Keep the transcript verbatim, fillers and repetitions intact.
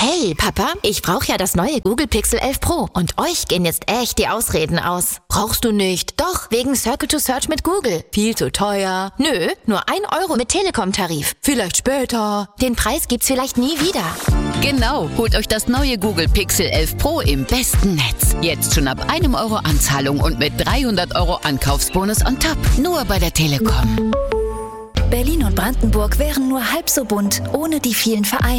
Hey, Papa, ich brauche ja das neue Google Pixel elf Pro und euch gehen jetzt echt die Ausreden aus. Brauchst du nicht? Doch, wegen Circle to Search mit Google. Viel zu teuer. Nö, nur ein Euro mit Telekom-Tarif. Vielleicht später. Den Preis gibt's vielleicht nie wieder. Genau, holt euch das neue Google Pixel elf Pro im besten Netz. Jetzt schon ab einem Euro Anzahlung und mit dreihundert Euro Ankaufsbonus on top. Nur bei der Telekom. Berlin und Brandenburg wären nur halb so bunt ohne die vielen Vereine.